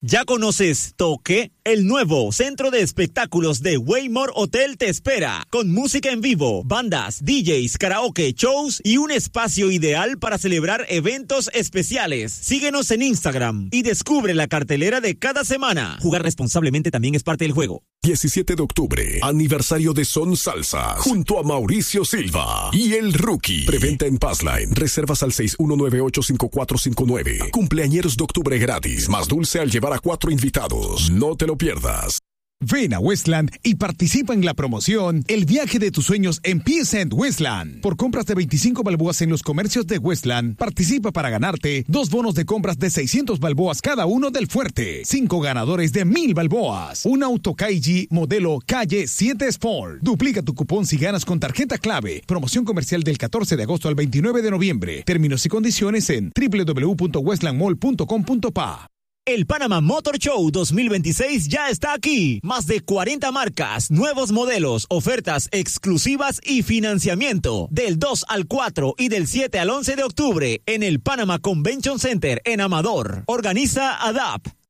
¿Ya conoces Toque? El nuevo centro de espectáculos de Waymore Hotel te espera, con música en vivo, bandas, DJs, karaoke, shows y un espacio ideal para celebrar eventos especiales. Síguenos en Instagram y descubre la cartelera de cada semana. Jugar responsablemente también es parte del juego. 17 de octubre, aniversario de Son Salsa, junto a Mauricio Silva y El Rookie. Preventa en Passline, reservas al 61985459. Cumpleañeros de octubre gratis, más dulce al llevar a 4 invitados. No te lo pierdas. Ven a Westland y participa en la promoción El viaje de tus sueños empieza en Westland. Por compras de 25 balboas en los comercios de Westland, participa para ganarte 2 bonos de compras de 600 balboas cada uno del Fuerte, 5 ganadores de 1000 balboas, un auto Kaiji modelo Calle 7 Sport. Duplica tu cupón si ganas con tarjeta clave. Promoción comercial del 14 de agosto al 29 de noviembre. Términos y condiciones en www.westlandmall.com.pa. El Panama Motor Show 2026 ya está aquí. Más de 40 marcas, nuevos modelos, ofertas exclusivas y financiamiento. Del 2 al 4 y del 7 al 11 de octubre en el Panama Convention Center en Amador. Organiza ADAP.